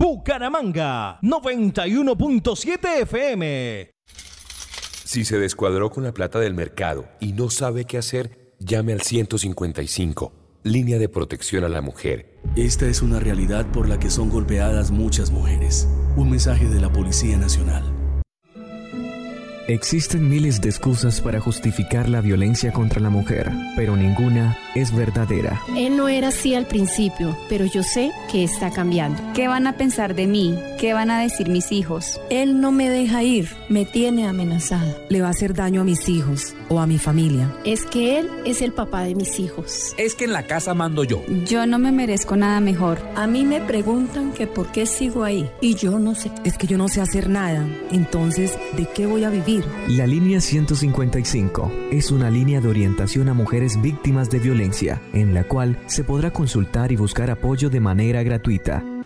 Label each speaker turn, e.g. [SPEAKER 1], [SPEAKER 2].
[SPEAKER 1] Bucaramanga, 91.7 FM.
[SPEAKER 2] Si se descuadró con la plata del mercado y no sabe qué hacer, llame al 155, línea de protección a la mujer.
[SPEAKER 3] Esta es una realidad por la que son golpeadas muchas mujeres. Un mensaje de la Policía Nacional.
[SPEAKER 4] Existen miles de excusas para justificar la violencia contra la mujer, pero ninguna es verdadera.
[SPEAKER 5] Él no era así al principio, pero yo sé que está cambiando.
[SPEAKER 6] ¿Qué van a pensar de mí? ¿Qué van a decir mis hijos?
[SPEAKER 7] Él no me deja ir, me tiene amenazada.
[SPEAKER 8] Le va a hacer daño a mis hijos o a mi familia.
[SPEAKER 5] Es que él es el papá de mis hijos.
[SPEAKER 9] Es que en la casa mando yo.
[SPEAKER 6] Yo no me merezco nada mejor.
[SPEAKER 7] A mí me preguntan que por qué sigo ahí y yo no sé.
[SPEAKER 8] Es que yo no sé hacer nada, entonces, ¿de qué voy a vivir?
[SPEAKER 4] La línea 155 es una línea de orientación a mujeres víctimas de violencia, en la cual se podrá consultar y buscar apoyo de manera gratuita.